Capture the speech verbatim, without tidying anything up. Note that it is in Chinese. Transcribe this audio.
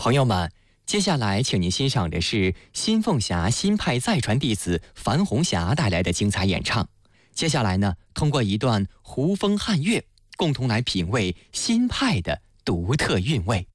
朋友们，接下来请您欣赏的是新凤霞新派再传弟子樊红霞带来的精彩演唱。接下来呢，通过一段胡风汉乐，共同来品味新派的独特韵味。